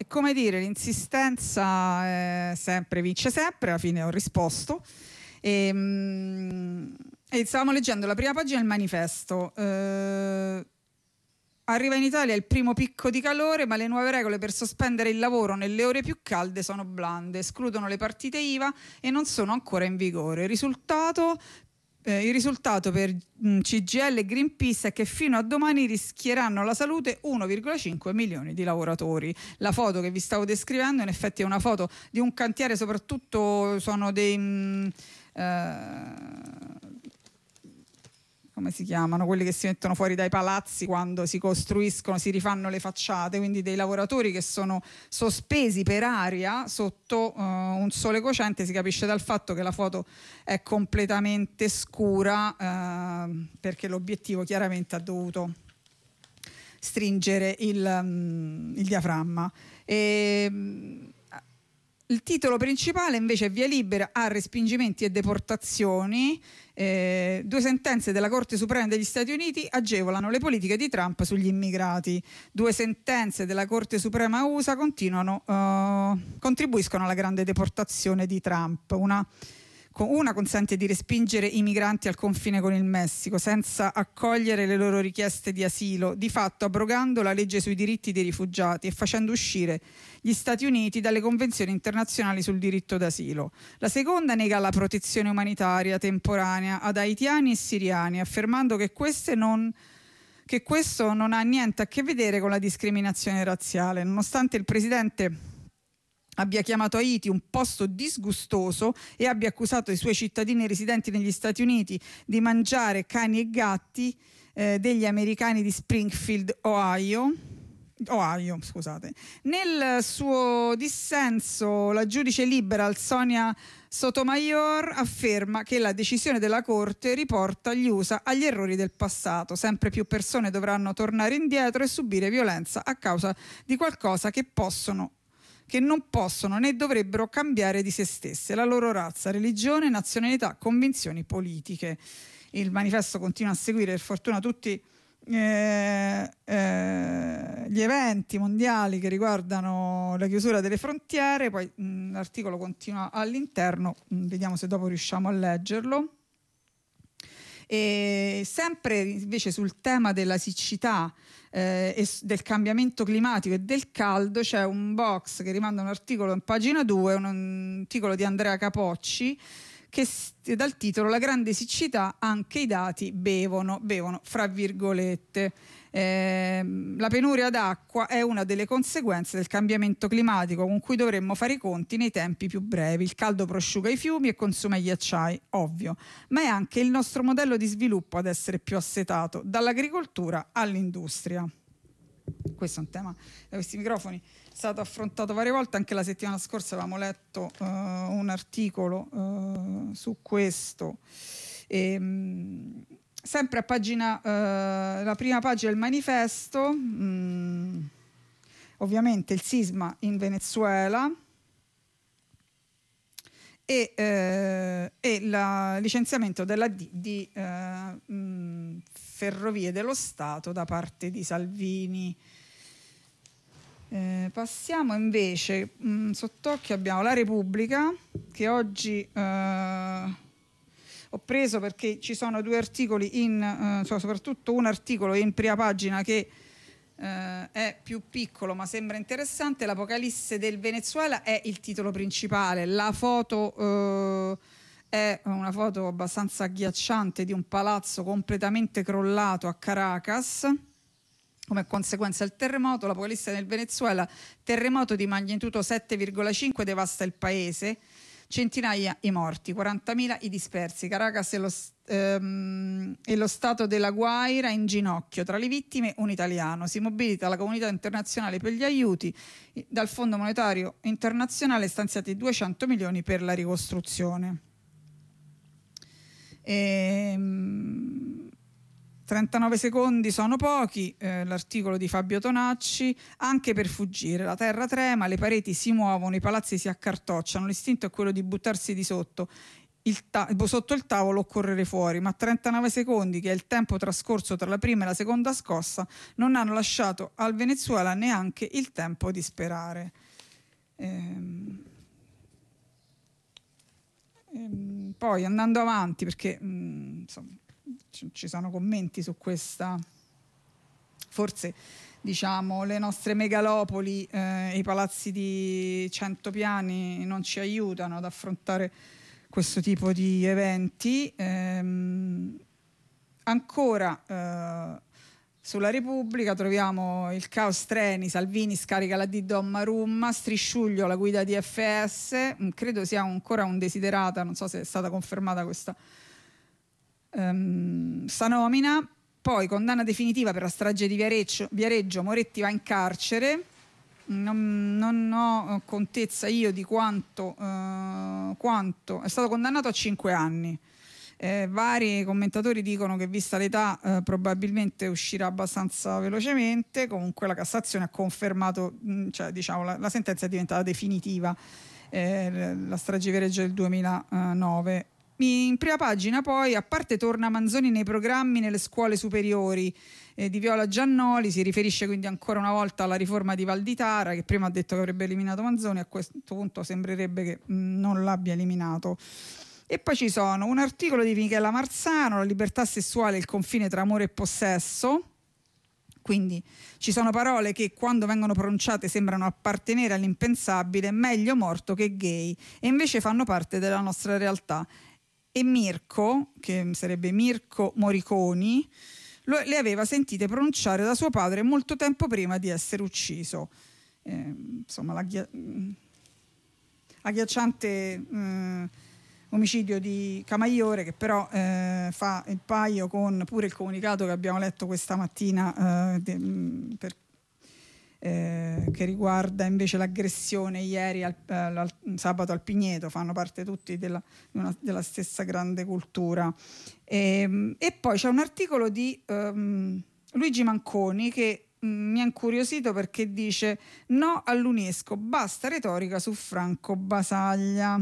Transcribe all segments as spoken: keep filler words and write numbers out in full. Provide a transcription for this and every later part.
come dire, l'insistenza eh, sempre vince sempre, alla fine ho risposto. E, mm, e stavamo leggendo la prima pagina del manifesto. Eh, arriva in Italia il primo picco di calore, ma le nuove regole per sospendere il lavoro nelle ore più calde sono blande, escludono le partite I V A e non sono ancora in vigore. Risultato... Eh, il risultato per mh, C G I L e Greenpeace è che fino a domani rischieranno la salute uno virgola cinque milioni di lavoratori. La foto che vi stavo descrivendo in effetti è una foto di un cantiere, soprattutto sono dei... Mh, eh, come si chiamano? Quelli che si mettono fuori dai palazzi quando si costruiscono, si rifanno le facciate, quindi dei lavoratori che sono sospesi per aria sotto uh, un sole cocente. Si capisce dal fatto che la foto è completamente scura uh, perché l'obiettivo chiaramente ha dovuto stringere il, um, il diaframma. E, um, il titolo principale invece è via libera a respingimenti e deportazioni. Eh, due sentenze della Corte Suprema degli Stati Uniti agevolano le politiche di Trump sugli immigrati. Due sentenze della Corte Suprema U S A continuano, uh, contribuiscono alla grande deportazione di Trump. Una Una consente di respingere i migranti al confine con il Messico senza accogliere le loro richieste di asilo, di fatto abrogando la legge sui diritti dei rifugiati e facendo uscire gli Stati Uniti dalle convenzioni internazionali sul diritto d'asilo. La seconda nega la protezione umanitaria temporanea ad haitiani e siriani, affermando che queste non che questo non ha niente a che vedere con la discriminazione razziale, nonostante il presidente abbia chiamato Haiti un posto disgustoso e abbia accusato i suoi cittadini residenti negli Stati Uniti di mangiare cani e gatti eh, degli americani di Springfield, Ohio. Ohio, scusate. Nel suo dissenso, la giudice liberal Sonia Sotomayor afferma che la decisione della Corte riporta gli U S A agli errori del passato. Sempre più persone dovranno tornare indietro e subire violenza a causa di qualcosa che possono che non possono né dovrebbero cambiare di se stesse, la loro razza, religione, nazionalità, convinzioni politiche. Il manifesto continua a seguire per fortuna tutti eh, eh, gli eventi mondiali che riguardano la chiusura delle frontiere, poi mh, l'articolo continua all'interno, mh, vediamo se dopo riusciamo a leggerlo. E sempre invece sul tema della siccità eh, e del cambiamento climatico e del caldo c'è un box che rimanda a un articolo in pagina due, un articolo di Andrea Capocci che dal titolo "La grande siccità, anche i dati bevono, bevono fra virgolette". Eh, la penuria d'acqua è una delle conseguenze del cambiamento climatico con cui dovremmo fare i conti nei tempi più brevi. Il caldo prosciuga i fiumi e consuma i ghiacciai, ovvio, ma è anche il nostro modello di sviluppo ad essere più assetato, dall'agricoltura all'industria. Questo è un tema da questi microfoni è stato affrontato varie volte. Anche la settimana scorsa avevamo letto uh, un articolo uh, su questo. E, mh, sempre a pagina, uh, la prima pagina del manifesto, mh, ovviamente il sisma in Venezuela e, eh, e il licenziamento della D di eh, mh, Ferrovie dello Stato da parte di Salvini. Eh, passiamo invece, mh, sott'occhio abbiamo la Repubblica, che oggi eh, ho preso perché ci sono due articoli, in, eh, cioè soprattutto un articolo in prima pagina che eh, è più piccolo ma sembra interessante. L'Apocalisse del Venezuela è il titolo principale. La foto eh, è una foto abbastanza agghiacciante di un palazzo completamente crollato a Caracas come conseguenza del terremoto. L'Apocalisse nel Venezuela, terremoto di magnitudo sette virgola cinque devasta il paese, centinaia i morti, quarantamila i dispersi. Caracas e lo, ehm, e lo stato della Guaira in ginocchio, tra le vittime un italiano. Si mobilita la comunità internazionale per gli aiuti, dal Fondo Monetario Internazionale stanziati duecento milioni per la ricostruzione. Ehm... trentanove secondi sono pochi, eh, l'articolo di Fabio Tonacci. Anche per fuggire, la terra trema, le pareti si muovono, i palazzi si accartocciano, l'istinto è quello di buttarsi di sotto. il ta- sotto il tavolo o correre fuori, ma trentanove secondi, che è il tempo trascorso tra la prima e la seconda scossa, non hanno lasciato al Venezuela neanche il tempo di sperare. Ehm, ehm, poi andando avanti, perché mh, insomma, c- ci sono commenti su questa, forse diciamo le nostre megalopoli e eh, i palazzi di cento piani non ci aiutano ad affrontare questo tipo di eventi. Ehm, ancora eh, sulla Repubblica troviamo il caos treni, Salvini scarica la D Donnarumma, Strisciuglio la guida di F S, credo sia ancora un desiderata, non so se è stata confermata questa, um, sta nomina. Poi condanna definitiva per la strage di Viareggio, Viareggio Moretti va in carcere. Non, non ho contezza io di quanto, eh, quanto è stato condannato a cinque anni. Eh, vari commentatori dicono che vista l'età eh, probabilmente uscirà abbastanza velocemente. Comunque la Cassazione ha confermato, mh, cioè, diciamo, la, la sentenza è diventata definitiva, eh, la strage di Viareggio del duemilanove. In prima pagina poi, a parte torna Manzoni nei programmi nelle scuole superiori eh, di Viola Giannoli, si riferisce quindi ancora una volta alla riforma di Valditara, che prima ha detto che avrebbe eliminato Manzoni, a questo punto sembrerebbe che mh, non l'abbia eliminato. E poi ci sono un articolo di Michela Marzano, La libertà sessuale, il confine tra amore e possesso. Quindi ci sono parole che quando vengono pronunciate sembrano appartenere all'impensabile, meglio morto che gay, e invece fanno parte della nostra realtà. E Mirko, che sarebbe Mirko Moriconi, lo, le aveva sentite pronunciare da suo padre molto tempo prima di essere ucciso. Eh, insomma, l'agghi- agghiacciante eh, omicidio di Camaiore, che però eh, fa il paio con pure il comunicato che abbiamo letto questa mattina eh, de, per Eh, che riguarda invece l'aggressione ieri al, al, al sabato al Pigneto. Fanno parte tutti della, una, della stessa grande cultura. E, e poi c'è un articolo di um, Luigi Manconi che um, mi ha incuriosito, perché dice no all'UNESCO, basta retorica su Franco Basaglia.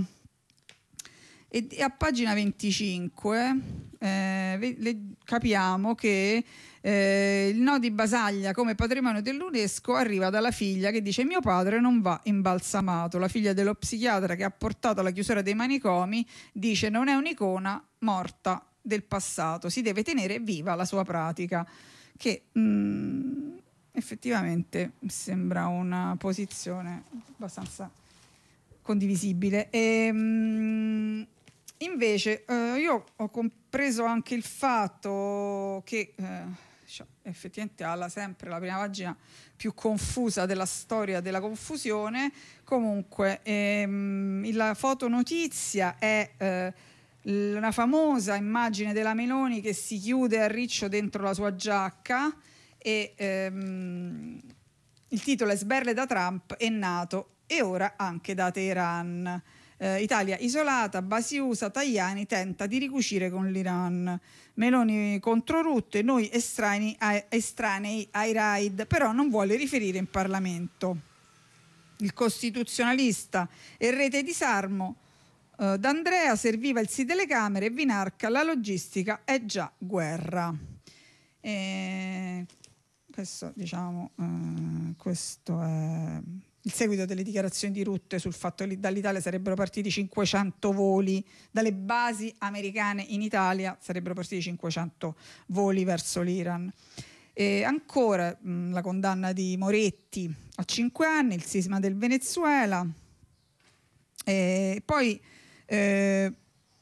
E, e a pagina venticinque eh, le, capiamo che Eh, il no di Basaglia come patrimonio dell'UNESCO arriva dalla figlia che dice: mio padre non va imbalsamato. La figlia dello psichiatra che ha portato alla chiusura dei manicomi dice: non è un'icona morta del passato, si deve tenere viva la sua pratica, che mh, effettivamente sembra una posizione abbastanza condivisibile. E, mh, invece eh, io ho compreso anche il fatto che eh, effettivamente ha sempre la prima pagina più confusa della storia della confusione. Comunque ehm, la fotonotizia è eh, una famosa immagine della Meloni che si chiude a riccio dentro la sua giacca e ehm, il titolo è Sberle da Trump e NATO e ora anche da Teheran. Eh, Italia isolata, basi U S A, Tajani tenta di ricucire con l'Iran. Meloni contro Rutte, noi estranei, estranei ai raid, però non vuole riferire in Parlamento. Il costituzionalista e rete disarmo eh, D'Andrea, serviva il sì delle Camere, Vinarca, la logistica è già guerra. E questo, diciamo, eh, questo è il seguito delle dichiarazioni di Rutte sul fatto che dall'Italia sarebbero partiti cinquecento voli, dalle basi americane in Italia sarebbero partiti cinquecento voli verso l'Iran. E ancora mh, la condanna di Moretti a cinque anni, il sisma del Venezuela. E poi eh,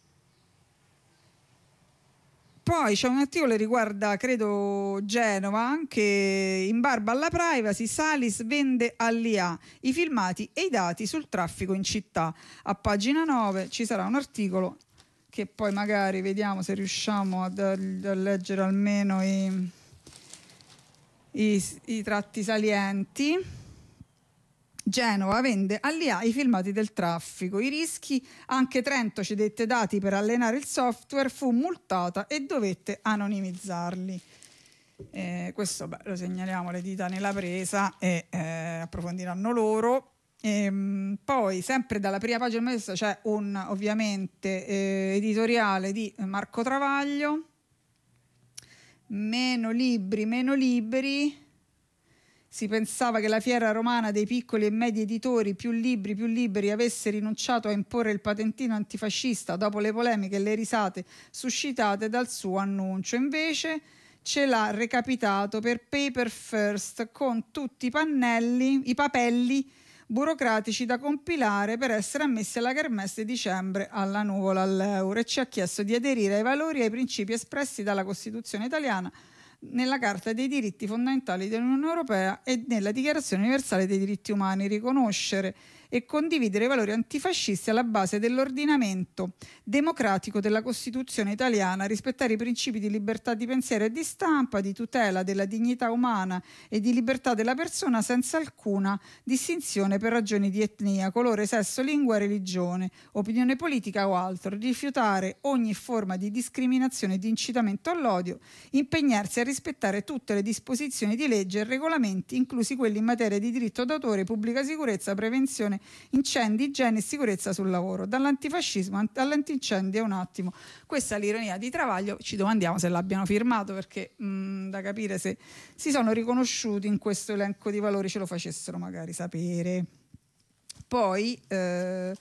Poi c'è un articolo che riguarda, credo, Genova, che in barba alla privacy Salis vende all'I A i filmati e i dati sul traffico in città. A pagina nove ci sarà un articolo che poi magari vediamo se riusciamo a, a leggere almeno i, i, i tratti salienti. Genova vende all'I A i filmati del traffico, i rischi, anche Trento cedette dati per allenare il software, fu multata e dovette anonimizzarli. Eh, questo beh, lo segnaliamo le dita nella presa e eh, approfondiranno loro. E, poi sempre dalla prima pagina del manifesto c'è un ovviamente eh, editoriale di Marco Travaglio, meno libri, meno liberi. Si pensava che la fiera romana dei piccoli e medi editori, più libri, più liberi, avesse rinunciato a imporre il patentino antifascista dopo le polemiche e le risate suscitate dal suo annuncio. Invece ce l'ha recapitato per Paper First, con tutti i pannelli, i papelli burocratici da compilare per essere ammessi alla kermesse di dicembre alla nuvola all'euro, e ci ha chiesto di aderire ai valori e ai principi espressi dalla Costituzione italiana, nella Carta dei diritti fondamentali dell'Unione Europea e nella Dichiarazione universale dei diritti umani, riconoscere e condividere i valori antifascisti alla base dell'ordinamento democratico della Costituzione italiana, rispettare i principi di libertà di pensiero e di stampa, di tutela della dignità umana e di libertà della persona senza alcuna distinzione per ragioni di etnia, colore, sesso, lingua, religione, opinione politica o altro, rifiutare ogni forma di discriminazione e di incitamento all'odio, impegnarsi a rispettare tutte le disposizioni di legge e regolamenti, inclusi quelli in materia di diritto d'autore, pubblica sicurezza, prevenzione incendi, igiene e sicurezza sul lavoro, dall'antifascismo all'antincendi. È un attimo, questa è l'ironia di Travaglio. Ci domandiamo se l'abbiano firmato, perché mh, da capire se si sono riconosciuti in questo elenco di valori, ce lo facessero magari sapere. Poi eh,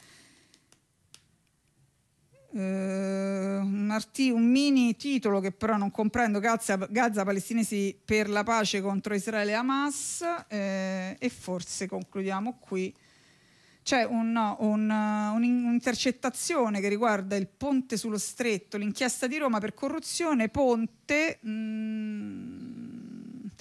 Uh, un, arti- un mini titolo che però non comprendo: Gaza, Gaza palestinesi per la pace contro Israele e Hamas, eh, e forse concludiamo qui. C'è un, no, un, uh, un'intercettazione che riguarda il ponte sullo stretto, l'inchiesta di Roma per corruzione, ponte. Mm,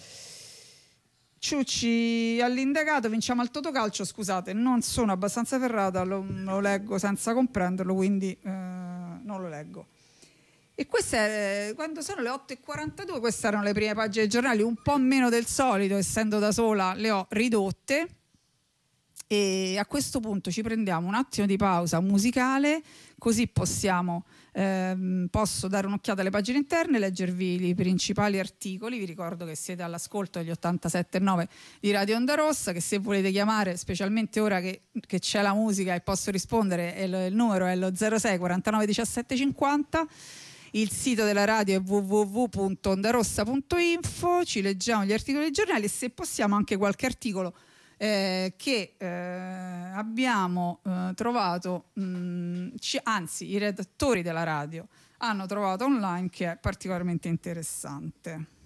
Ciucci all'indagato, vinciamo al Totocalcio. Scusate, non sono abbastanza ferrata, lo, lo leggo senza comprenderlo, quindi eh, non lo leggo. E queste, quando sono le otto e quarantadue, queste erano le prime pagine dei giornali, un po' meno del solito, essendo da sola le ho ridotte. E a questo punto ci prendiamo un attimo di pausa musicale, così possiamo ehm, posso dare un'occhiata alle pagine interne, leggervi i principali articoli. Vi ricordo che siete all'ascolto degli ottantasette virgola nove di Radio Onda Rossa, che se volete chiamare, specialmente ora che, che c'è la musica e posso rispondere, il, il numero è lo zero sei quarantanove diciassette cinquanta. Il sito della radio è w w w punto ondarossa punto info. Ci leggiamo gli articoli dei giornali e, se possiamo, anche qualche articolo Eh, che eh, abbiamo eh, trovato, mh, ci, anzi i redattori della radio hanno trovato online, che è particolarmente interessante.